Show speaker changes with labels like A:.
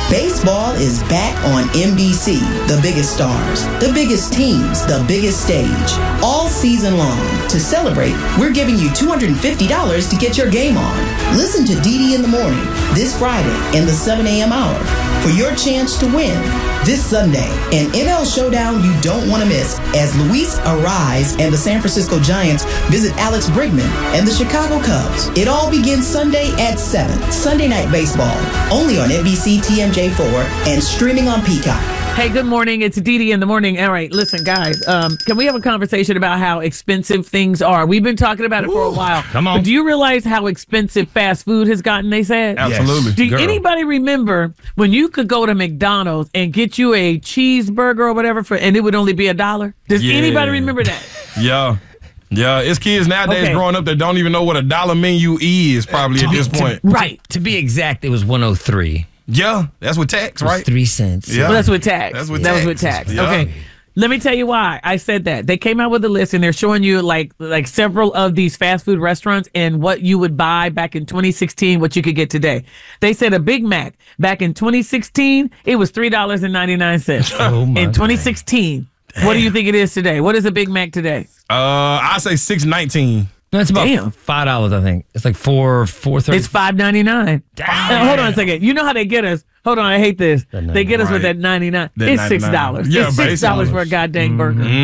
A: Baseball is back on NBC. The biggest stars, the biggest teams, the biggest stage. All season long. To celebrate, we're giving you $250 to get your game on. Listen to DD in the Morning this Friday in the 7 a.m. hour for your chance to win. This Sunday, an NL showdown you don't want to miss as Luis Arraez and the San Francisco Giants visit Alex Bregman and the Chicago Cubs. It all begins Sunday at 7. Sunday Night Baseball, only on NBC TMJ4 and streaming on Peacock.
B: Hey, good morning. It's Dee in the Morning. All right, listen, guys, can we have a conversation about how expensive things are? We've been talking about it for a while.
C: Come on.
B: But do you realize how expensive fast food has gotten, they said?
C: Absolutely.
B: Do anybody remember when you could go to McDonald's and get you a cheeseburger or whatever and it would only be $1? Does anybody remember that?
C: Yeah. Yeah, it's kids nowadays growing up that don't even know what a dollar menu is probably at this point.
B: Right.
D: To be exact, it was 103.
C: Yeah, that's with tax, right?
D: 3 cents.
C: Yeah.
B: Well, that's with tax.
C: That's with
B: that
C: tax.
B: was with tax.
C: Yeah.
B: Okay. Let me tell you why I said that. They came out with a list and they're showing you like several of these fast food restaurants and what you would buy back in 2016, what you could get today. They said a Big Mac back in 2016, it was $3.99.
D: Oh my
B: in 2016. God. What do you think it is today? What is a Big Mac today?
C: I say $6.19.
D: No, it's about $5, I think. It's like $4.30.
B: It's $5.99. Hold on a second. You know how they get us? Hold on, I hate this. They get us with that 99. It's $6.
C: Yeah,
B: it's $6 for a goddamn burger.